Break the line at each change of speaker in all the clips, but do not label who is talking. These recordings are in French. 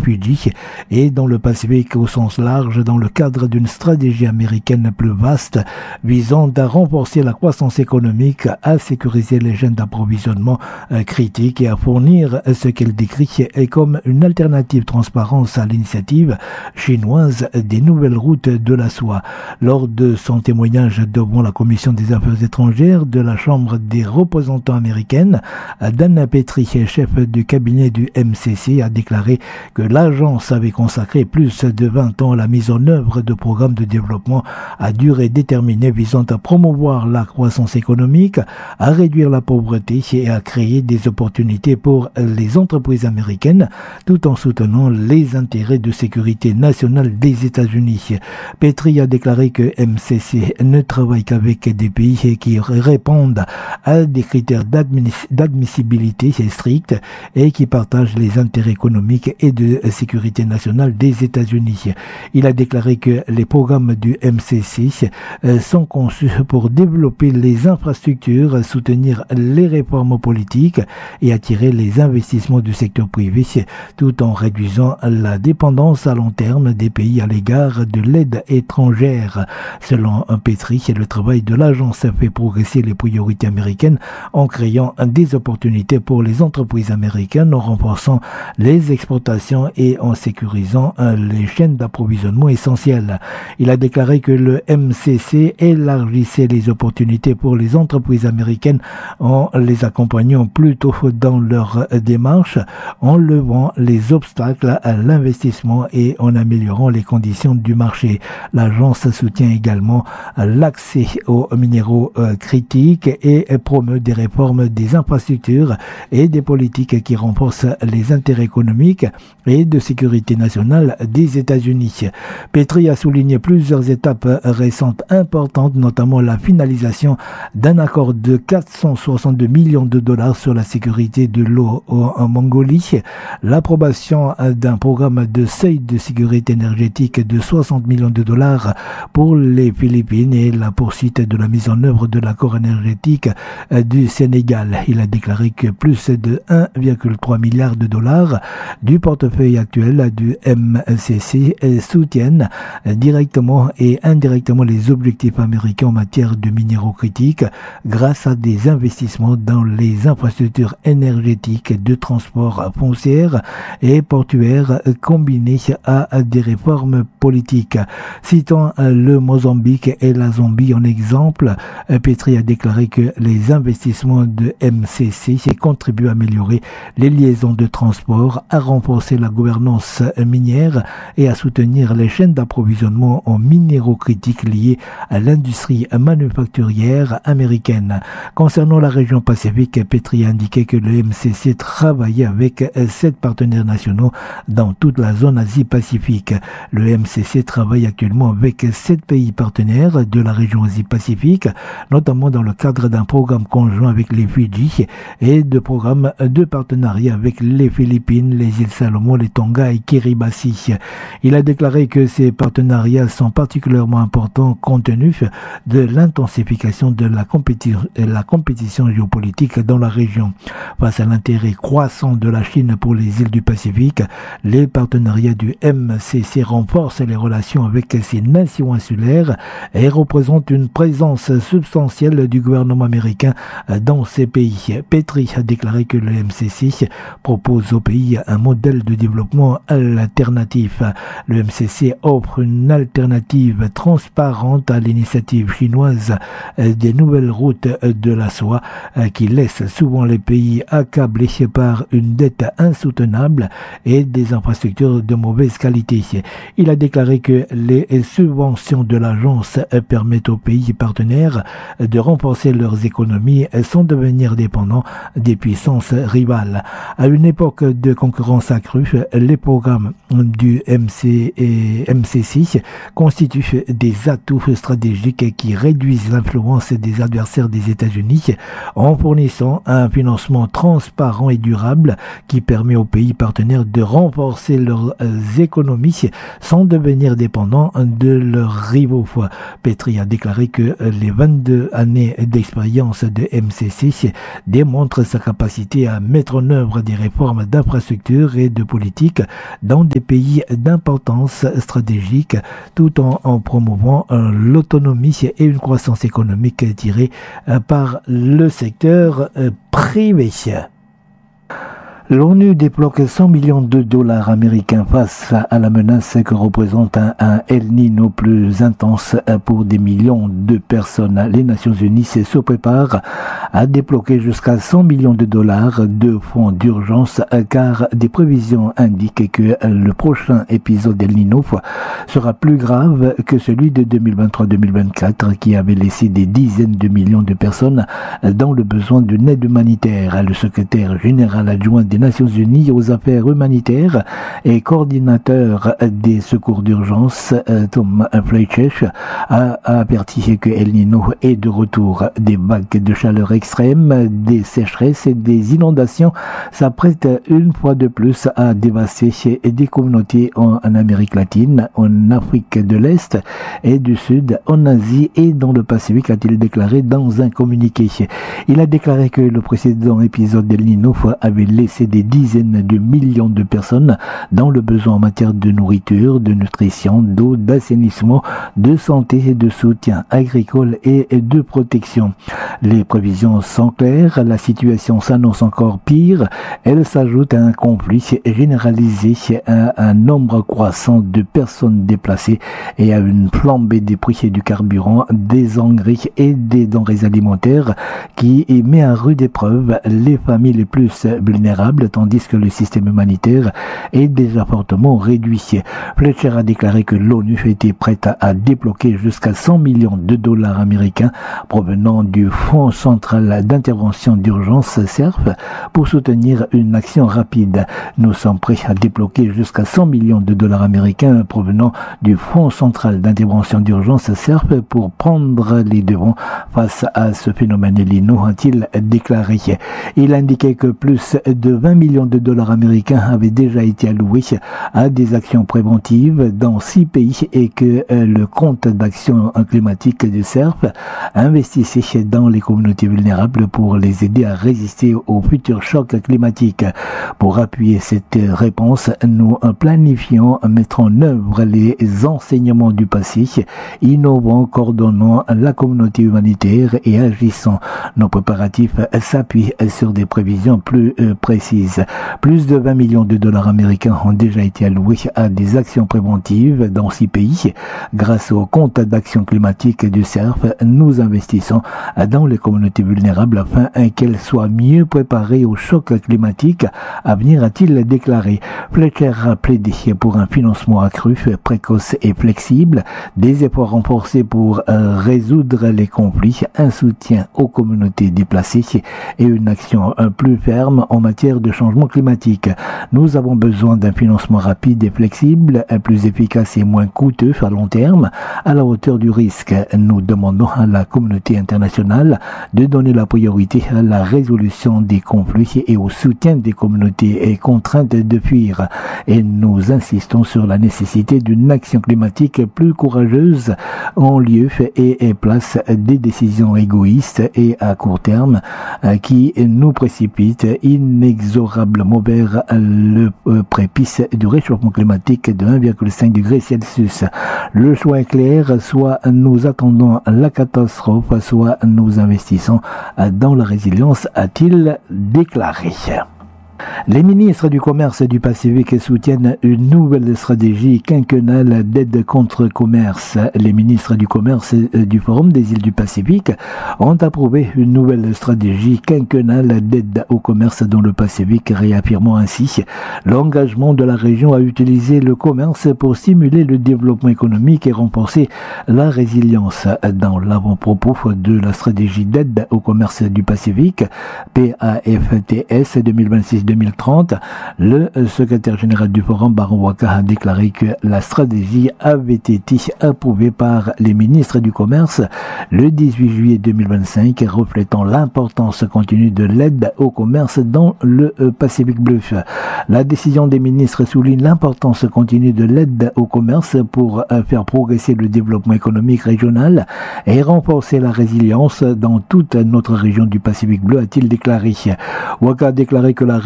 Fidji et dans le Pacifique au sens large dans le cadre d'une stratégie américaine plus vaste visant à renforcer la croissance économique, à sécuriser les chaînes d'approvisionnement critiques et à fournir ce qu'elle décrit comme une alternative transparence à l'initiative chinoise des nouvelles routes de la soie. Lors de son témoignage devant la Commission des Affaires étrangères de la Chambre des représentants américaine, Dan Petrie, chef du cabinet du MCC, a déclaré que l'agence avait consacré plus de 20 ans à la mise en œuvre de programmes de développement à durée déterminée visant à promouvoir la croissance économique, à réduire la pauvreté et à créer des opportunités pour les entreprises américaines tout en soutenant les intérêts de sécurité nationale des États-Unis. Petrie a déclaré que MCC ne travaille qu'avec des pays qui répondent à des critères d'admissibilité stricts et qui partagent les intérêts économiques et de sécurité nationale des États-Unis. Il a déclaré que les programmes du MCC sont conçus pour développer les infrastructures, soutenir les réformes politiques et attirer les investissements du secteur privé tout en réduisant la dépendance à long terme des pays à l'égard de l'aide étrangère. Selon Petrie, le travail de l'agence fait progresser les priorités américaines en créant des opportunités pour les entreprises américaines, en renforçant les exportations et en sécurisant les chaînes d'approvisionnement essentielles. Il a déclaré que le MCC élargissait les opportunités pour les entreprises américaines en les accompagnant plutôt dans leur démarche, en levant les obstacles à l'investissement et en améliorant les conditions du marché. L'agence soutient également l'accès aux minéraux critiques et promeut des réformes des infrastructures et des politiques qui renforcent les intérêts économiques et de sécurité nationale des États-Unis. Petrie a souligné plusieurs étapes récentes importantes, notamment la finalisation d'un accord de 462 millions de dollars sur la sécurité de l'eau en Mongolie, l'approbation d'un programme de seuil de sécurité énergétique de 60 millions de dollars pour les Philippines et la poursuite de la mise en œuvre de l'accord énergétique du Sénégal. Il a déclaré que plus de 1,3 milliard de dollars du portefeuille actuel du MCC soutiennent directement et indirectement les objectifs américains en matière de minéraux critiques grâce à des investissements dans les infrastructures énergétiques, de transport foncière et portuaire combinés à des réformes politiques. Citant le Mozambique et la Zambie en exemple, Petrie a déclaré que les investissements de MCC contribuent à améliorer les liaisons de transport, à renforcer la gouvernance minière et à soutenir les chaînes d'approvisionnement en minéraux critiques liés à l'industrie manufacturière américaine. Concernant la région Pacifique, Petrie a indiqué que le MCC travaillait avec 7 partenaires nationaux dans toute la zone Asie-Pacifique. Le MCC travaille actuellement avec 7 pays partenaires de la région Asie-Pacifique, notamment dans le cadre d'un programme conjoint avec les Fidji et de programmes de partenariat avec les Philippines, les îles Salomon, les Tonga et Kiribati. Il a déclaré que ces partenariats sont particulièrement importants compte tenu de l'intensification de la compétition géopolitique dans la région. Face à l'intérêt croissant de la Chine pour les îles du Pacifique, les partenariats du MCC renforcent les relations avec ces nations insulaires et représentent une présence substantielle du gouvernement américain dans ces pays. Petrie a déclaré que le MCC propose au pays un modèle de développement alternatif. Le MCC offre une alternative transparente à l'initiative chinoise des nouvelles routes de la soie qui laisse souvent les pays accablés par une dette insoutenable et des infrastructures de mauvaise qualité. Il a déclaré que les subventions de l'agence permettent aux pays partenaires de renforcer leurs économies sans devenir dépendants des puissances rivales. À une époque de concurrence accrue, les programmes du MCC constituent des atouts stratégiques qui réduisent l'influence des adversaires des États-Unis en fournissant un financement transparent et durable qui permet aux pays partenaires de renforcer leurs économies sans devenir dépendants de leurs rivaux. Petrie a déclaré que les 22 années d'expérience de MCC démontrent sa capacité à mettre en œuvre des réformes d'infrastructures et de politique politiques dans des pays d'importance stratégique, tout en promouvant l'autonomie et une croissance économique tirée par le secteur privé. L'ONU débloque 100 millions de dollars américains face à la menace que représente un El Niño plus intense pour des millions de personnes. Les Nations Unies se préparent à débloquer jusqu'à 100 millions de dollars de fonds d'urgence car des prévisions indiquent que le prochain épisode d'El Niño sera plus grave que celui de 2023-2024 qui avait laissé des dizaines de millions de personnes dans le besoin d'une aide humanitaire. Le secrétaire général adjoint des Nations Unies aux affaires humanitaires et coordinateur des secours d'urgence, Tom Fletcher, a averti que El Niño est de retour. Des vagues de chaleur extrême, des sécheresses et des inondations s'apprêtent une fois de plus à dévaster des communautés en Amérique latine, en Afrique de l'Est et du Sud, en Asie et dans le Pacifique, a-t-il déclaré dans un communiqué. Il a déclaré que le précédent épisode d'El Niño avait laissé des dizaines de millions de personnes dans le besoin en matière de nourriture, de nutrition, d'eau, d'assainissement, de santé et de soutien agricole et de protection. Les prévisions sont claires, la situation s'annonce encore pire. Elle s'ajoute à un conflit généralisé, à un nombre croissant de personnes déplacées et à une flambée des prix du carburant, des engrais et des denrées alimentaires qui met à rude épreuve les familles les plus vulnérables, tandis que le système humanitaire est déjà fortement réduit. Fletcher a déclaré que l'ONU était prête à débloquer jusqu'à 100 millions de dollars américains provenant du Fonds central d'intervention d'urgence CERF pour soutenir une action rapide. Nous sommes prêts à débloquer jusqu'à 100 millions de dollars américains provenant du Fonds central d'intervention d'urgence CERF pour prendre les devants face à ce phénomène El Niño, a-t-il déclaré. Il indiquait que plus de 20 millions de dollars américains avaient déjà été alloués à des actions préventives dans 6 pays et que le compte d'action climatique du CERF investissait dans les communautés vulnérables pour les aider à résister aux futurs chocs climatiques. Pour appuyer cette réponse, nous planifions mettre en œuvre les enseignements du passé, innovant, coordonnant la communauté humanitaire et agissant. Nos préparatifs s'appuient sur des prévisions plus précises. Plus de 20 millions de dollars américains ont déjà été alloués à des actions préventives dans 6 pays. Grâce au compte d'action climatique du CERF, nous investissons dans les communautés vulnérables afin qu'elles soient mieux préparées aux chocs climatiques à venir, a-t-il déclaré. Fletcher a plaidé pour un financement accru, précoce et flexible, des efforts renforcés pour résoudre les conflits, un soutien aux communautés déplacées et une action plus ferme en matière de changement climatique. Nous avons besoin d'un financement rapide et flexible, plus efficace et moins coûteux à long terme, à la hauteur du risque. Nous demandons à la communauté internationale de donner la priorité à la résolution des conflits et au soutien des communautés contraintes de fuir. Et nous insistons sur la nécessité d'une action climatique plus courageuse en lieu et place des décisions égoïstes et à court terme qui nous précipitent inexorablement vers le prépice du réchauffement climatique de 1,5 degré Celsius. Le choix est clair, soit nous attendons la catastrophe, soit nous investissons dans la résilience, a-t-il déclaré. Les ministres du commerce du Pacifique soutiennent une nouvelle stratégie quinquennale d'aide contre commerce. Les ministres du commerce du Forum des îles du Pacifique ont approuvé une nouvelle stratégie quinquennale d'aide au commerce dans le Pacifique, réaffirmant ainsi l'engagement de la région à utiliser le commerce pour stimuler le développement économique et renforcer la résilience. Dans l'avant-propos de la stratégie d'aide au commerce du Pacifique, PAFTS 2026-2030, le secrétaire général du Forum, Baron Waka, a déclaré que la stratégie avait été approuvée par les ministres du commerce le 18 juillet 2025, reflétant l'importance continue de l'aide au commerce dans le Pacifique bleu. La décision des ministres souligne l'importance continue de l'aide au commerce pour faire progresser le développement économique régional et renforcer la résilience dans toute notre région du Pacifique bleu, a-t-il déclaré. Waka a déclaré que la région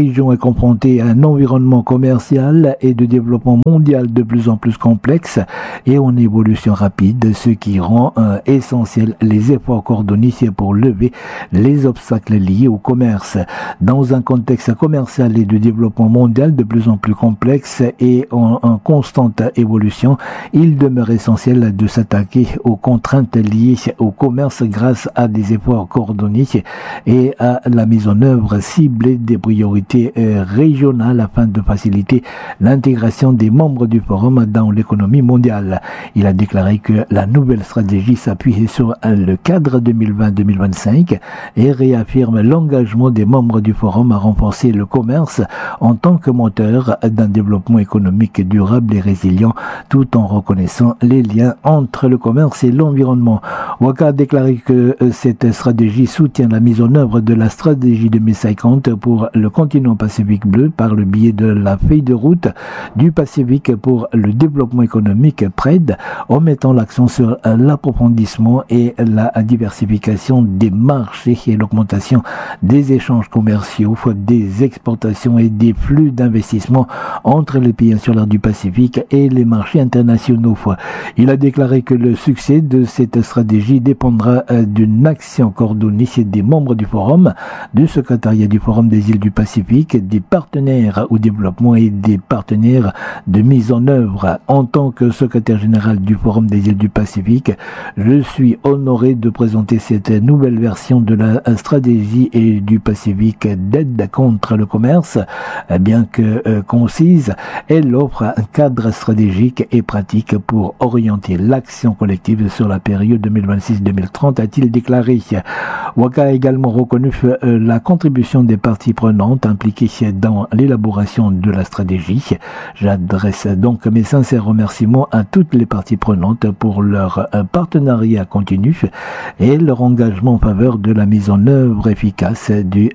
région est confrontée à un environnement commercial et de développement mondial de plus en plus complexe et en évolution rapide, ce qui rend essentiel les efforts coordonnés pour lever les obstacles liés au commerce. Dans un contexte commercial et de développement mondial de plus en plus complexe et en constante évolution, il demeure essentiel de s'attaquer aux contraintes liées au commerce grâce à des efforts coordonnés et à la mise en œuvre ciblée des priorités régionales afin de faciliter l'intégration des membres du forum dans l'économie mondiale. Il a déclaré que la nouvelle stratégie s'appuie sur le cadre 2020-2025 et réaffirme l'engagement des membres du forum à renforcer le commerce en tant que moteur d'un développement économique durable et résilient, tout en reconnaissant les liens entre le commerce et l'environnement. WACA a déclaré que cette stratégie soutient la mise en œuvre de la stratégie 2050 pour le continent Pacifique bleu par le biais de la feuille de route du Pacifique pour le développement économique PRED, en mettant l'accent sur l'approfondissement et la diversification des marchés et l'augmentation des échanges commerciaux, des exportations et des flux d'investissement entre les pays insulaires du Pacifique et les marchés internationaux. Il a déclaré que le succès de cette stratégie dépendra d'une action coordonnée des membres du forum, du secrétariat du forum des îles du Pacifique, des partenaires au développement et des partenaires de mise en œuvre. En tant que secrétaire général du forum des îles du Pacifique, je suis honoré de présenter cette nouvelle version de la stratégie et du Pacifique d'aide contre le commerce. Bien que concise, elle offre un cadre stratégique et pratique pour orienter l'action collective sur la période 2026-2030, a-t-il déclaré. WACA a également reconnu la contribution des parties prenantes impliquées dans l'élaboration de la stratégie. J'adresse donc mes sincères remerciements à toutes les parties prenantes pour leur partenariat continu et leur engagement en faveur de la mise en œuvre efficace du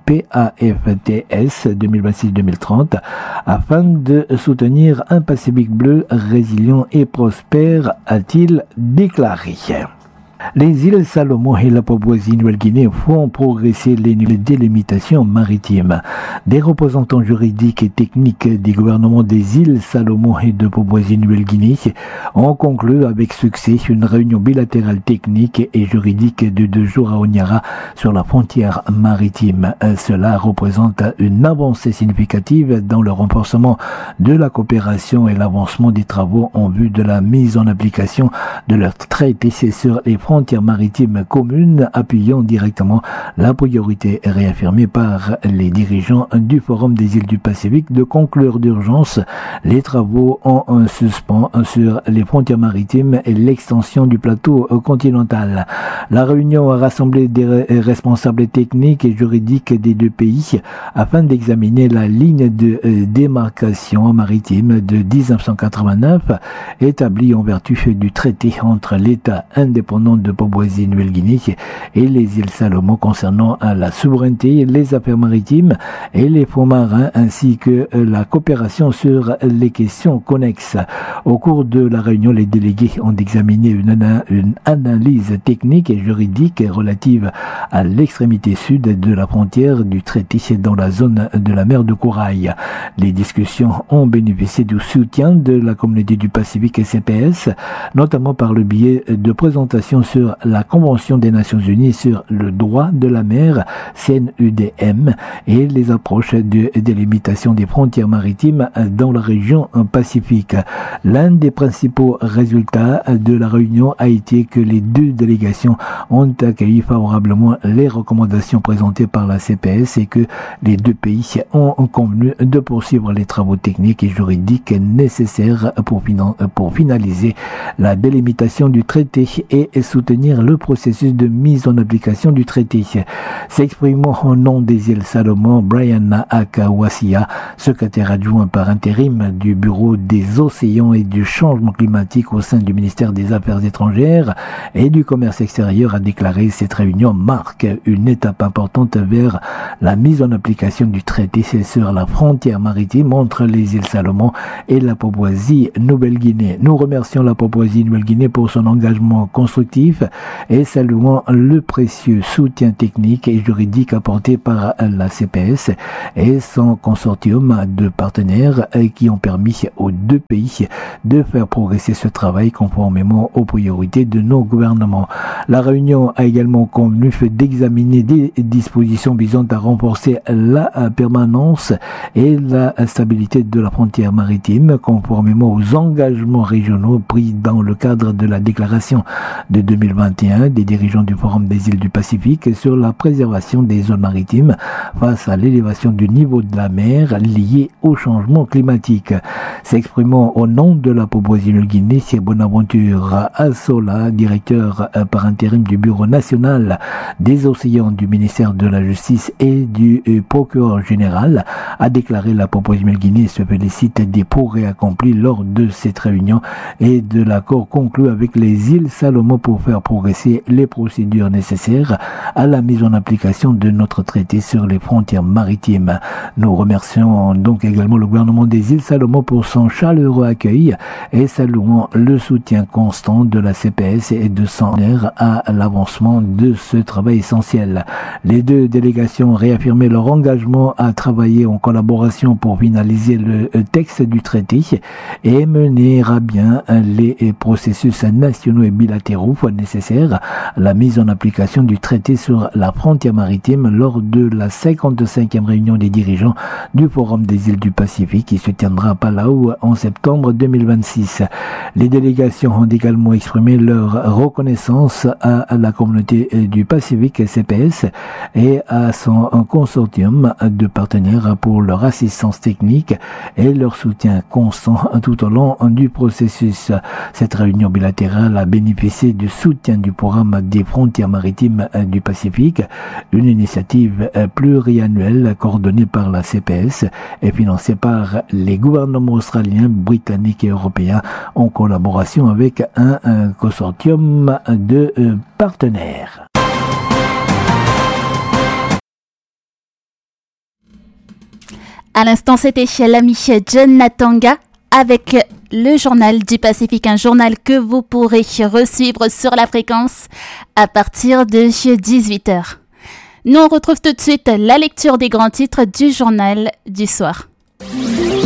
PAFTS 2026-2030 afin de soutenir un Pacifique bleu résilient et prospère, a-t-il déclaré. Les îles Salomon et la Papouasie-Nouvelle-Guinée font progresser les délimitations maritimes. Des représentants juridiques et techniques des gouvernements des îles Salomon et de Papouasie-Nouvelle-Guinée ont conclu avec succès une réunion bilatérale technique et juridique de 2 jours à Honiara sur la frontière maritime. Cela représente une avancée significative dans le renforcement de la coopération et l'avancement des travaux en vue de la mise en application de leur traité sur les frontières maritimes communes, appuyant directement la priorité réaffirmée par les dirigeants du Forum des îles du Pacifique de conclure d'urgence les travaux en suspens sur les frontières maritimes et l'extension du plateau continental. La réunion a rassemblé des responsables techniques et juridiques des 2 pays afin d'examiner la ligne de démarcation maritime de 1989 établie en vertu du traité entre l'État indépendant de Papouasie-Nouvelle-Guinée et les îles Salomon concernant la souveraineté, les affaires maritimes et les fonds marins ainsi que la coopération sur les questions connexes. Au cours de la réunion, les délégués ont examiné une analyse technique et juridique relative à l'extrémité sud de la frontière du traité dans la zone de la mer de Corail. Les discussions ont bénéficié du soutien de la communauté du Pacifique et CPS, notamment par le biais de présentations sur la Convention des Nations Unies sur le droit de la mer, CNUDM, et les approches de délimitation des frontières maritimes dans la région Pacifique. L'un des principaux résultats de la réunion a été que les 2 délégations ont accueilli favorablement les recommandations présentées par la CPS et que les 2 pays ont convenu de poursuivre les travaux techniques et juridiques nécessaires pour finaliser la délimitation du traité et soutenir le processus de mise en application du traité. S'exprimant au nom des îles Salomon, Brian Akawasia, secrétaire adjoint par intérim du Bureau des océans et du changement climatique au sein du ministère des Affaires étrangères et du commerce extérieur, a déclaré: cette réunion marque une étape importante vers la mise en application du traité sur la frontière maritime entre les îles Salomon et la Papouasie-Nouvelle-Guinée. Nous remercions la Papouasie-Nouvelle-Guinée pour son engagement constructif significatif et saluant le précieux soutien technique et juridique apporté par la CPS et son consortium de partenaires qui ont permis aux deux pays de faire progresser ce travail conformément aux priorités de nos gouvernements. La réunion a également convenu d'examiner des dispositions visant à renforcer la permanence et la stabilité de la frontière maritime conformément aux engagements régionaux pris dans le cadre de la déclaration de 2021 des dirigeants du Forum des îles du Pacifique sur la préservation des zones maritimes face à l'élévation du niveau de la mer liée au changement climatique. S'exprimant au nom de la Papouasie-Nouvelle-Guinée, c'est Bonaventure Assola, directeur par intérim du Bureau national des océans du ministère de la Justice et du procureur général, a déclaré la Papouasie-Nouvelle-Guinée se félicite des progrès accomplis lors de cette réunion et de l'accord conclu avec les îles Salomon pour faire progresser les procédures nécessaires à la mise en application de notre traité sur les frontières maritimes. Nous remercions donc également le gouvernement des îles Salomon pour son chaleureux accueil et saluons le soutien constant de la CPS et de son air à l'avancement de ce travail essentiel. Les deux délégations réaffirmaient leur engagement à travailler en collaboration pour finaliser le texte du traité et mener à bien les processus nationaux et bilatéraux nécessaires à la mise en application du traité sur la frontière maritime lors de la 55e réunion des dirigeants du Forum des îles du Pacifique qui se tiendra à Palau en septembre 2026. Les délégations ont également exprimé leur reconnaissance à la communauté du Pacifique CPS et à son consortium de partenaires pour leur assistance technique et leur soutien constant tout au long du processus. Cette réunion bilatérale a bénéficié du soutien du programme des frontières maritimes du Pacifique, une initiative pluriannuelle coordonnée par la CPS et financée par les gouvernements australiens, britanniques et européens en collaboration avec un consortium de partenaires.
À l'instant, c'était chez l'ami John Natanga avec le journal du Pacifique, un journal que vous pourrez resuivre sur la fréquence à partir de 18h. Nous, on retrouve tout de suite la lecture des grands titres du journal du soir.